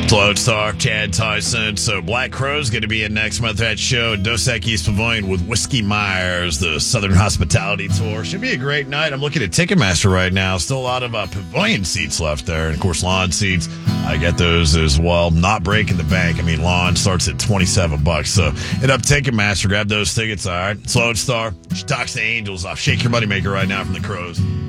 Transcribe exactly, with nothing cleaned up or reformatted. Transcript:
Float Star, Chad Tyson. So Black Crow's going to be in next month at show at Dos Equis Pavilion with Whiskey Myers, the Southern Hospitality Tour. Should be a great night. I'm looking at Ticketmaster right now. Still a lot of uh, pavilion seats left there. And, of course, lawn seats. I get those as well. Not breaking the bank. I mean, lawn starts at twenty-seven bucks. So hit up Ticketmaster. Grab those tickets, all right? Float Star. She talks to Angels off. Shake Your Moneymaker right now from the Crows.